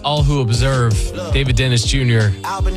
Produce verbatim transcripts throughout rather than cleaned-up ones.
all who observe David Dennis Junior,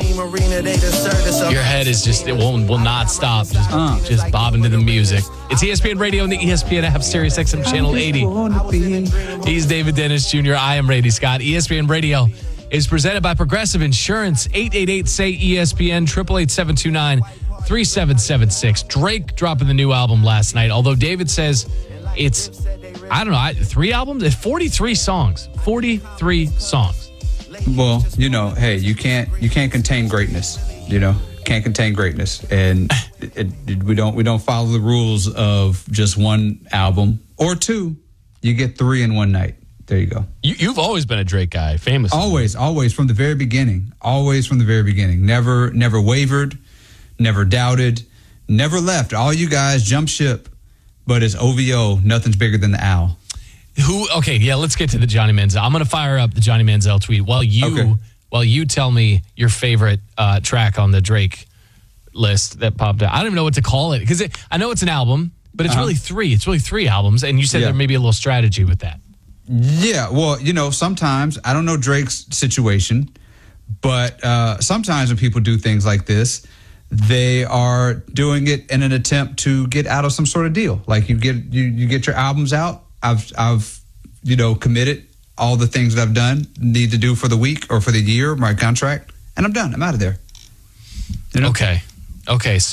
your head is just, it won't, will not stop. Just, uh. just bobbing to the music. It's E S P N Radio and the E S P N app, Sirius X M Channel eighty. He's David Dennis Junior I am Brady Scott. E S P N Radio is presented by Progressive Insurance. eight eight eight, S A Y, E S P N, eight eight eight, seven two nine, three seven seven six. Drake dropping the new album last night, although David says it's, I don't know, three albums? It's forty-three songs. forty-three songs. Well, you know, hey, you can't you can't contain greatness. You know, can't contain greatness, and it, it, we don't we don't follow the rules of just one album or two. You get three in one night. There you go. You, you've always been a Drake guy, famously. Always, always from the very beginning. Always from the very beginning. Never, never wavered, never doubted, never left. All you guys jump ship, but it's O V O. Nothing's bigger than the owl. Who? Okay, yeah. Let's get to the Johnny Manziel. I'm going to fire up the Johnny Manziel tweet while you okay. while you tell me your favorite uh, track on the Drake list that popped out. I don't even know what to call it because I know it's an album, but it's uh-huh. really three. It's really three albums, and you said yeah. there may be a little strategy with that. Yeah, well, you know, sometimes I don't know Drake's situation, but uh, sometimes when people do things like this, they are doing it in an attempt to get out of some sort of deal. Like you get you you get your albums out. I've, I've, you know, committed all the things that I've done, need to do for the week or for the year, my contract, and I'm done. I'm out of there. You know? Okay. Okay.